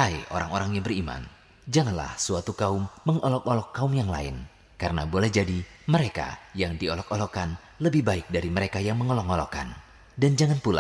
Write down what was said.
Hai orang-orang yang beriman, janganlah suatu kaum mengolok-olok kaum yang lain, karena boleh jadi mereka yang diolok-olokkan lebih baik dari mereka yang mengolok-olokkan. Dan jangan pula